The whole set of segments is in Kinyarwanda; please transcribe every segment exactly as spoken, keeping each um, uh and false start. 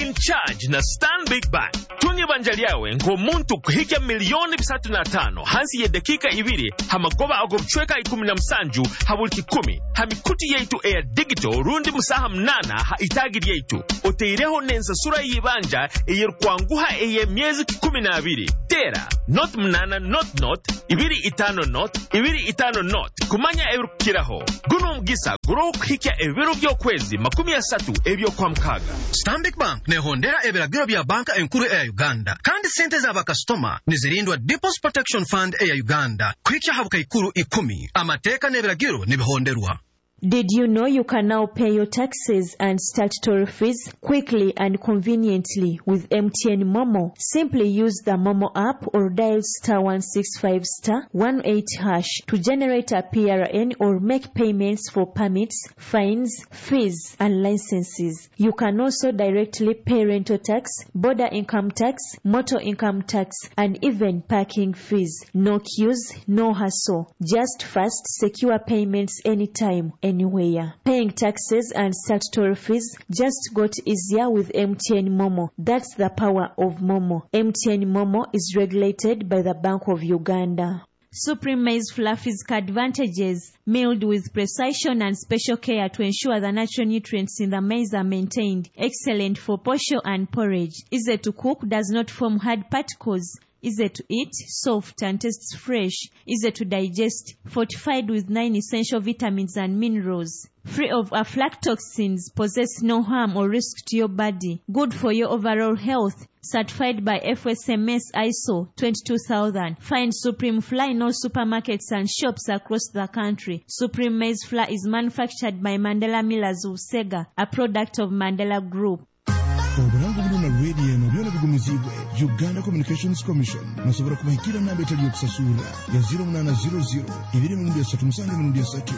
making charge na Stanbic Bank. Tunye banja lyawe nk'omuntu kuhika miliyoni bisatu na tano hansi ye dakika ibiri hamagoba agobchweka ikumi na msanju habulki kumi hamikuti yaitu eya digital rundi musaha mnana ha itagiri yaitu oteireho nensa sura yibanja eyer kwanguha eye miezi kumi na abiri tera not mnana not not ibiri itano not ibiri itano not kumanya ebirukiraho guno mugisa guro kuhika ebiro byokwezi makumi asatu ebyo kwa mkaga. Stanbic Bank nehondera ebiragiro bya banka enkuru eya Uganda kandi sente za bakastoma nizirindwa Deposit Protection Fund eya Uganda kwicha habuka ikuru ikumi amateka nebiragiro nibihonderwa. Did you know you can now pay your taxes and statutory fees quickly and conveniently with M T N Momo? Simply use the Momo app or dial star one six five star one eight hash to generate a P R N or make payments for permits, fines, fees, and licenses. You can also directly pay rental tax, border income tax, motor income tax, and even parking fees. No queues, no hassle. Just fast, secure payments anytime, anywhere. Paying taxes and statutory fees just got easier with M T N Momo. That's the power of Momo. M T N Momo is regulated by the Bank of Uganda. Supreme Maize Flour physical advantages, milled with precision and special care to ensure the natural nutrients in the maize are maintained. Excellent for posho and porridge. Easy to cook, does not form hard particles. Easy to eat, soft and tastes fresh. Easy to digest, fortified with nine essential vitamins and minerals. Free of aflatoxins, possess no harm or risk to your body. Good for your overall health. Certified by F S M S I S O twenty-two thousand. Find Supreme Flour in all supermarkets and shops across the country. Supreme Maize Flour is manufactured by Mandela Millers of Sega, a product of Mandela Group. Obulango buluna radio no byona bigumizibwe Uganda Communications Commission nasobora kubahikira namba etali yokusasula ya zero nine zero zero ibiri mu ndiya satu musange mu ndiya satu.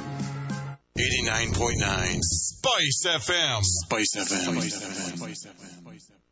eighty-nine point nine Spice F M. Spice F M. Spice F M.